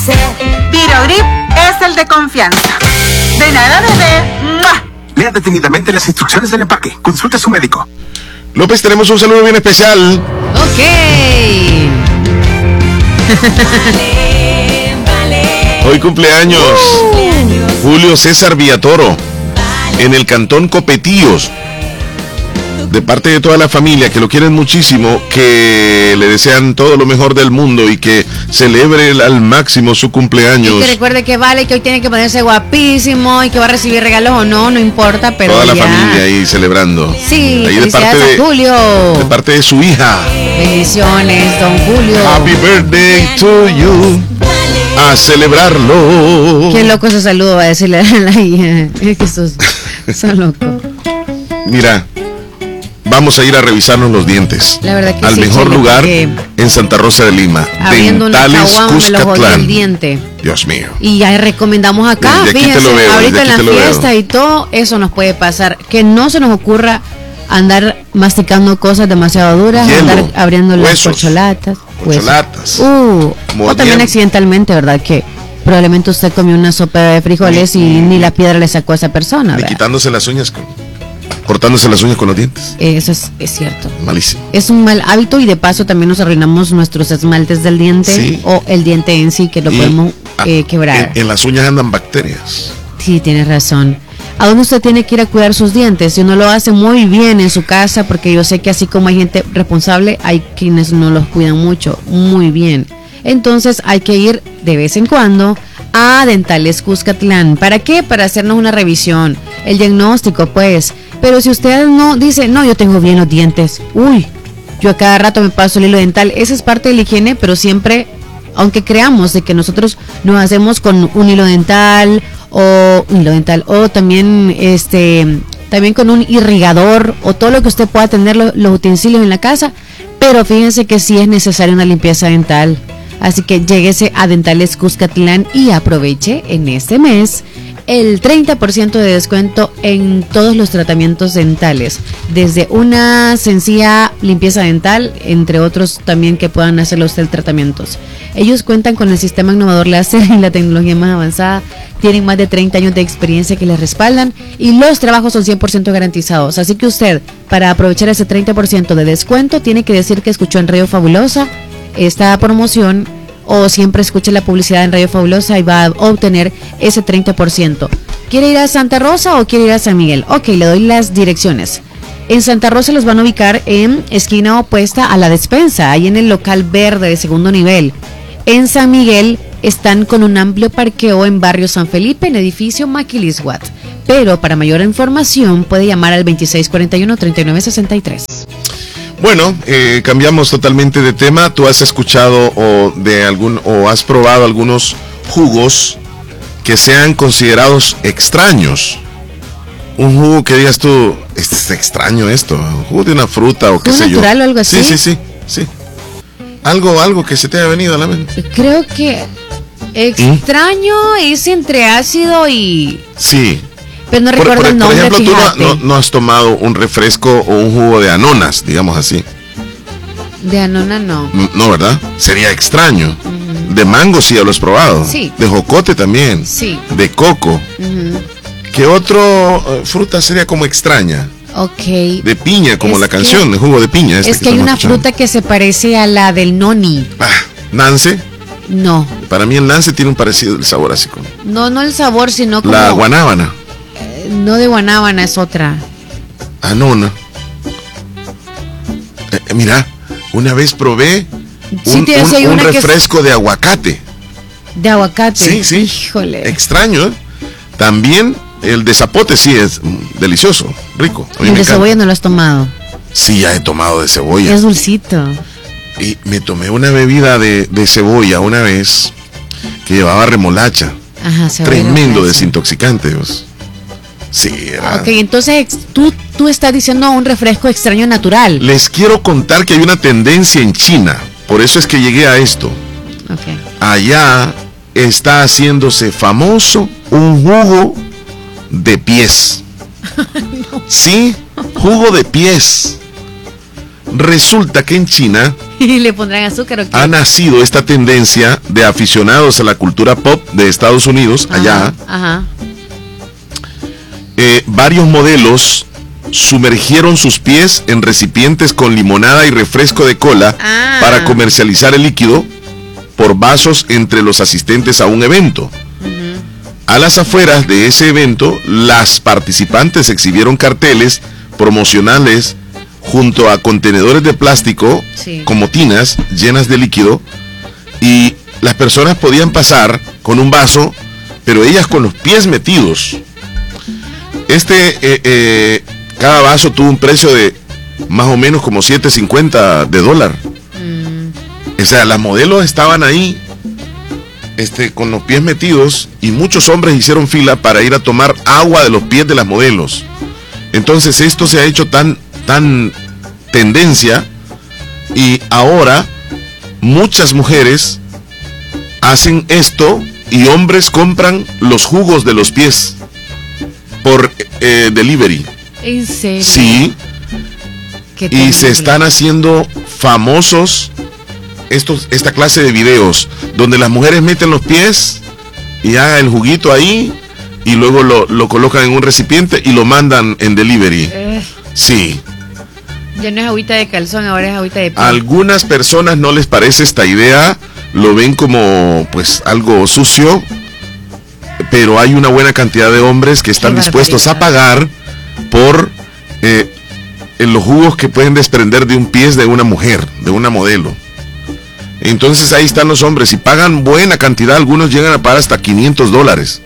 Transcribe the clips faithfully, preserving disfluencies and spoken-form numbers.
Virogrip es el de confianza. De nada, bebé. ¡Mua! Lea detenidamente las instrucciones del empaque. Consulte a su médico. López, tenemos un saludo bien especial. Ok. Vale, vale. Hoy cumpleaños Uh. Julio César Villatoro, en el cantón Copetillos. De parte de toda la familia, que lo quieren muchísimo, que le desean todo lo mejor del mundo y que celebre al máximo su cumpleaños. Y que recuerde que vale, que hoy tiene que ponerse guapísimo y que va a recibir regalos o no, no importa, pero Toda la ya. familia ahí celebrando. Sí, ahí de parte felicidades de, a Julio. de parte de su hija. Bendiciones, don Julio. Happy birthday to you. A celebrarlo. Qué loco ese saludo va a decirle a la hija. Es que sos, sos loco. Mira, vamos a ir a revisarnos los dientes. La verdad que al sí, mejor Chele, lugar porque en Santa Rosa de Lima. Abriendo una Dentales caguama me lo jodió el Cuscatlán. diente. Dios mío. Y ya recomendamos acá, Desde aquí te fíjense, lo veo, ahorita desde en la aquí te lo fiesta veo. y todo, eso nos puede pasar. Que no se nos ocurra andar masticando cosas demasiado duras, Hielo, andar abriendo las huesos, corcholatas. huesos. corcholatas, Uh, o mordiendo. también accidentalmente, ¿verdad? Que probablemente usted comió una sopa de frijoles y ni la piedra le sacó a esa persona, Y ¿verdad? quitándose las uñas, con, cortándose las uñas con los dientes. Eso es, es cierto. Malísimo. Es un mal hábito y de paso también nos arruinamos nuestros esmaltes del diente Sí. o el diente en sí que lo Y, podemos ah, eh, quebrar. En, en las uñas andan bacterias. Sí, tienes razón. ¿A dónde usted tiene que ir a cuidar sus dientes? Si uno lo hace muy bien en su casa, porque yo sé que así como hay gente responsable, hay quienes no los cuidan mucho, muy bien. Entonces hay que ir de vez en cuando a Dentales Cuscatlán. ¿Para qué? Para hacernos una revisión, el diagnóstico, pues. Pero si usted no dice, no, yo tengo bien los dientes, uy, yo a cada rato me paso el hilo dental, esa es parte de la higiene, pero siempre, aunque creamos de que nosotros nos hacemos con un hilo dental o un hilo dental o también este también con un irrigador o todo lo que usted pueda tener lo- los utensilios en la casa, pero fíjense que sí es necesaria una limpieza dental. Así que lléguese a Dentales Cuscatlán y aproveche en este mes el treinta por ciento de descuento en todos los tratamientos dentales, desde una sencilla limpieza dental, entre otros también que puedan hacerlo usted tratamientos. Ellos cuentan con el sistema innovador láser y la tecnología más avanzada, tienen más de treinta años de experiencia que les respaldan y los trabajos son cien por ciento garantizados. Así que usted, para aprovechar ese treinta por ciento de descuento, tiene que decir que escuchó en Radio Fabulosa esta promoción o siempre escuche la publicidad en Radio Fabulosa y va a obtener ese treinta por ciento. ¿Quiere ir a Santa Rosa o quiere ir a San Miguel? Ok, le doy las direcciones. En Santa Rosa los van a ubicar en esquina opuesta a la despensa, ahí en el local verde de segundo nivel. En San Miguel están con un amplio parqueo en barrio San Felipe, en edificio Maquilisguat. Pero para mayor información puede llamar al veintiséis cuarenta y uno, treinta y nueve sesenta y tres. Bueno, eh, cambiamos totalmente de tema. ¿Tú has escuchado o de algún o has probado algunos jugos que sean considerados extraños? Un jugo que digas tú, este es extraño esto, un jugo de una fruta o qué ¿Jugo sé yo. natural o algo así? Sí, sí, sí, sí. Algo, algo que se te haya venido a la mente. Creo que extraño es entre ácido y... Sí. Pero no Por, recuerdo por- el por nombre, ejemplo, tú fíjate. no, no- no has tomado un refresco o un jugo de anonas, digamos así. De anona no. Mm, No, ¿verdad? Sería extraño. De mango sí ya lo has probado. Sí. De jocote también. Sí. De coco. Ujú. ¿Qué otro eh, fruta sería como extraña? Ok. De piña, como Es la que- canción, de jugo de piña. esta Es que hay estamos una escuchando. fruta que se parece a la del noni. Ah, Nance. No. Para mí el Nance tiene un parecido del sabor así como. No, no el sabor, sino como... La guanábana. eh, No de guanábana, es otra. Anona. Eh, eh, mira, una vez probé Sí, un, te un- decía, hay un una que es- refresco de aguacate. De aguacate. Sí, sí. Híjole. Extraño, ¿eh? También el de zapote sí es mm, delicioso, rico. A mí El me de encanta. cebolla no lo has tomado. Sí, ya he tomado de cebolla. Es dulcito. Y me tomé una bebida de, de cebolla una vez que llevaba remolacha. Ajá, cebolla. Tremendo gracias. desintoxicante, vos. Sí, era. Ok, entonces ex- tú, tú estás diciendo un refresco extraño natural. Les quiero contar que hay una tendencia en China. Por eso es que llegué a esto. Ok. Allá está haciéndose famoso un jugo de pies. Sí, jugo de pies. Resulta que en China ¿Y le pondrán azúcar o qué? ha nacido esta tendencia de aficionados a la cultura pop de Estados Unidos, Ajá, allá. Ajá. Eh, varios modelos sumergieron sus pies en recipientes con limonada y refresco de cola Ah. para comercializar el líquido por vasos entre los asistentes a un evento. Ujú. A las afueras de ese evento, las participantes exhibieron carteles promocionales junto a contenedores de plástico Sí. como tinas llenas de líquido, y las personas podían pasar con un vaso, pero ellas con los pies metidos. Este, eh, eh, cada vaso tuvo un precio de más o menos como siete cincuenta de dólar. Mm. O sea, las modelos estaban ahí, este, con los pies metidos, y muchos hombres hicieron fila para ir a tomar agua de los pies de las modelos. Entonces esto se ha hecho tan, tan tendencia, y ahora muchas mujeres hacen esto y hombres compran los jugos de los pies por eh, delivery. ¿En serio? Sí, Qué y terrible. se están haciendo famosos estos, esta clase de videos donde las mujeres meten los pies y hagan el juguito ahí y luego lo, lo colocan en un recipiente y lo mandan en delivery. Eh, Sí, ya no es agüita de calzón, ahora es agüita de a piel. algunas personas no les parece esta idea, lo ven como pues algo sucio, pero hay una buena cantidad de hombres que están Qué dispuestos a barbaridad. pagar por eh, en los jugos que pueden desprender de un pie de una mujer, de una modelo. Entonces ahí están los hombres y pagan buena cantidad, algunos llegan a pagar hasta quinientos dólares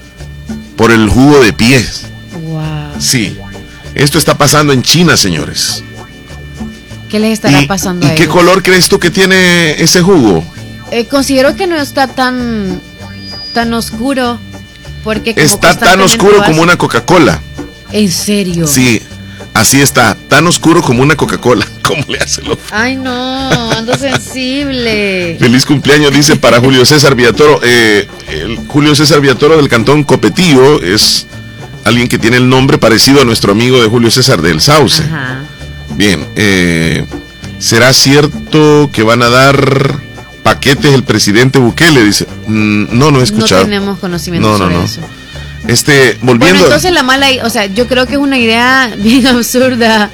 por el jugo de pies. Wow. Sí, esto está pasando en China, señores. ¿Qué les estará ¿Y, pasando y a qué ellos? color crees tú que tiene ese jugo? Eh, considero que no está tan tan oscuro porque como Está tan constantemente oscuro vas- como una Coca-Cola. ¿En serio? Sí, así está, tan oscuro como una Coca-Cola. ¿Cómo le hace lo? Ay, no, ando sensible. Feliz cumpleaños, dice para Julio César Villatoro. Eh, el Julio César Villatoro del Cantón Copetillo es alguien que tiene el nombre parecido a nuestro amigo de Julio César del Sauce. Ajá. Bien, eh, ¿será cierto que van a dar paquetes el presidente Bukele? Dice, mm, no, no he escuchado. No tenemos conocimiento No, no, sobre no. eso. Este, volviendo. Bueno, entonces la mala, o sea, yo creo que es una idea bien absurda.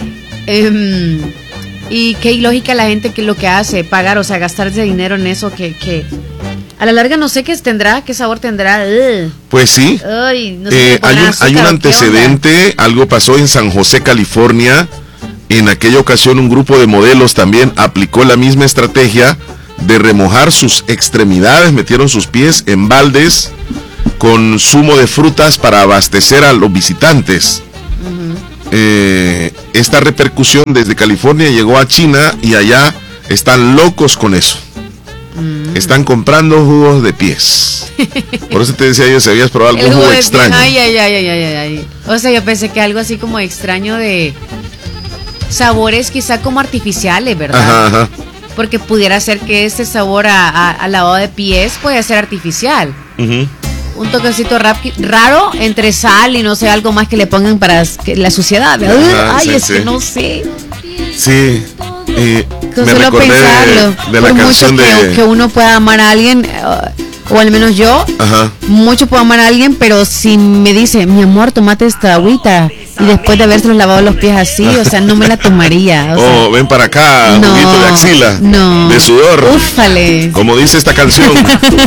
Em, y qué ilógica la gente que lo que hace, pagar, o sea, gastarse dinero en eso que, que a la larga no sé qué tendrá, qué sabor tendrá. Ugh. Pues sí. Ay, no sé si Eh, le pondrán hay un, azúcar hay un o qué antecedente, algo pasó en San José, California. En aquella ocasión un grupo de modelos también aplicó la misma estrategia de remojar sus extremidades, metieron sus pies en baldes con zumo de frutas para abastecer a los visitantes. Eh, esta repercusión desde California llegó a China y allá están locos con eso. Están comprando jugos de pies. Por eso te decía yo si habías probado onda. algún El jugo jugo de extraño. piña, Ay, ay, ay, ay, ay, ay, ay. O sea, yo pensé que algo así como extraño de sabores quizá como artificiales, ¿verdad? Ajá, ajá. Porque pudiera ser que ese sabor a, a, a lavado de pies puede ser artificial. Ujú. Un toquecito rap- raro entre sal y no sé, algo más que le pongan para que la suciedad. ¿verdad? Ajá, Ay, sí, es sí. que no sé. Sí, eh, Con me solo recordé pensarlo. de, de la por canción mucho que, de... que uno pueda amar a alguien, eh, o al menos yo, Ajá. mucho puedo amar a alguien, pero si me dice, mi amor, tomate esta agüita, y después de habérselos lavado los pies así, o sea, no me la tomaría. O sea, Oh, ven para acá, no, juguito de axila, no. de sudor, Úfale. como dice esta canción.